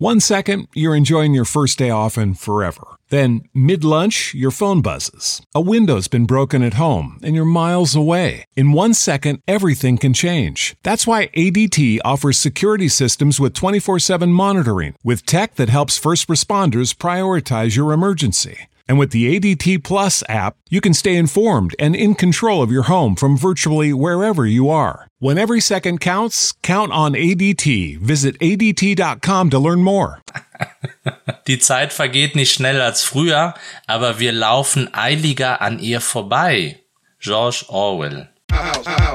1 second, you're enjoying your first day off and forever. Then, mid-lunch, your phone buzzes. A window's been broken at home and you're miles away. In 1 second, everything can change. That's why ADT offers security systems with 24/7 monitoring, with tech that helps first responders prioritize your emergency. And with the ADT Plus app, you can stay informed and in control of your home from virtually wherever you are. When every second counts, count on ADT. Visit ADT.com to learn more. Die Zeit vergeht nicht schneller als früher, aber wir laufen eiliger an ihr vorbei. George Orwell.